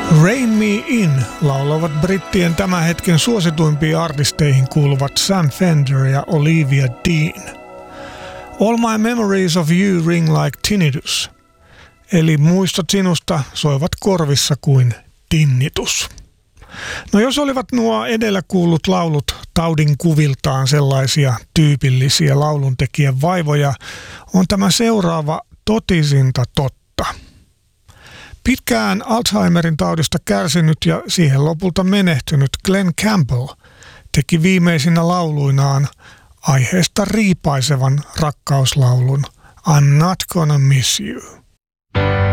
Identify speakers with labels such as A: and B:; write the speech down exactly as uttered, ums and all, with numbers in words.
A: Rein Me In laulavat brittien tämän hetken suosituimpiin artisteihin kuuluvat Sam Fender ja Olivia Dean. All My Memories of You Ring Like Tinnitus, eli muistot sinusta soivat korvissa kuin tinnitus. No jos olivat nuo edellä kuullut laulut taudin kuviltaan sellaisia tyypillisiä lauluntekijän vaivoja, on tämä seuraava totisinta totta. Pitkään Alzheimerin taudista kärsinyt ja siihen lopulta menehtynyt Glenn Campbell teki viimeisinä lauluinaan aiheesta riipaisevan rakkauslaulun I'm Not Gonna Miss You.